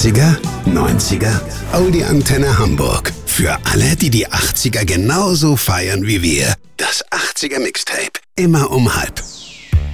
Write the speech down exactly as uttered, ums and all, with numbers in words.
achtziger, neunziger, Audi Antenne Hamburg. Für alle, die die achtziger genauso feiern wie wir. Das achtziger Mixtape. Immer um halb.